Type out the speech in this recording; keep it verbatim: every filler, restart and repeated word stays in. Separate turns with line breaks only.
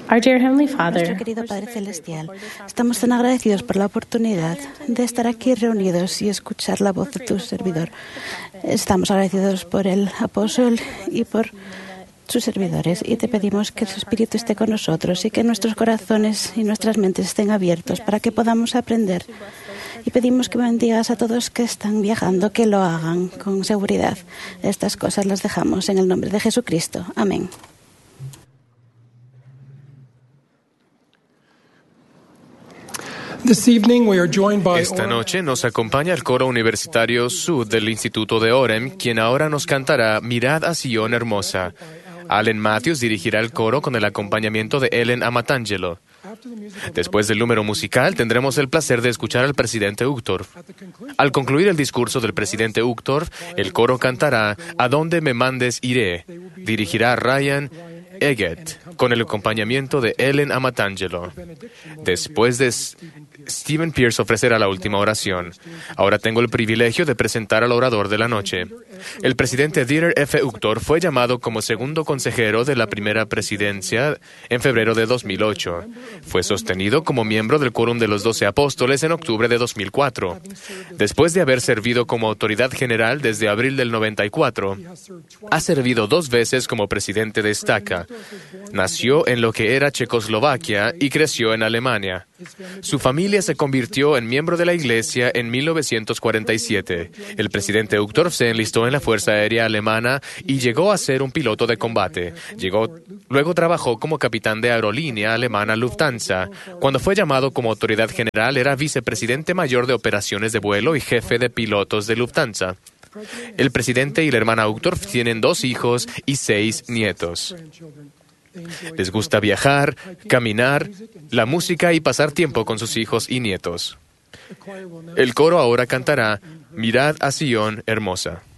Our dear Heavenly
Nuestro
Father,
querido Padre Celestial, estamos tan agradecidos por la oportunidad de estar aquí reunidos y escuchar la voz de tu servidor. Estamos agradecidos por el apóstol y por sus servidores, y te pedimos que su Espíritu esté con nosotros y que nuestros corazones y nuestras mentes estén abiertos para que podamos aprender. Y pedimos que bendigas a todos que están viajando, que lo hagan con seguridad. Estas cosas las dejamos en el nombre de Jesucristo. Amén.
Esta noche nos acompaña el coro universitario Sud del Instituto de Orem, quien ahora nos cantará Mirad a Sion hermosa. Allen Matthews dirigirá el coro con el acompañamiento de Ellen Amatangelo. Después del número musical, tendremos el placer de escuchar al presidente Uchtdorf. Al concluir el discurso del presidente Uchtdorf, el coro cantará A dónde me mandes iré. Dirigirá Ryan Eggett, con el acompañamiento de Ellen Amatangelo. Después de Stephen Pierce ofrecerá la última oración. Ahora tengo el privilegio de presentar al orador de la noche. El presidente Dieter F. Uchtdorf fue llamado como segundo consejero de la primera presidencia en febrero de dos mil ocho. Fue sostenido como miembro del Quórum de los Doce Apóstoles en octubre de dos mil cuatro. Después de haber servido como autoridad general desde abril del noventa y cuatro, ha servido dos veces como presidente de Staka. Nació en lo que era Checoslovaquia y creció en Alemania. Su familia se convirtió en miembro de la Iglesia en mil novecientos cuarenta y siete. El presidente Uchtdorf se enlistó en la Fuerza Aérea Alemana y llegó a ser un piloto de combate. Llegó, luego trabajó como capitán de aerolínea alemana Lufthansa. Cuando fue llamado como autoridad general, era vicepresidente mayor de operaciones de vuelo y jefe de pilotos de Lufthansa. El presidente y la hermana Uchtdorf tienen dos hijos y seis nietos. Les gusta viajar, caminar, la música y pasar tiempo con sus hijos y nietos. El coro ahora cantará Mirad a Sion hermosa.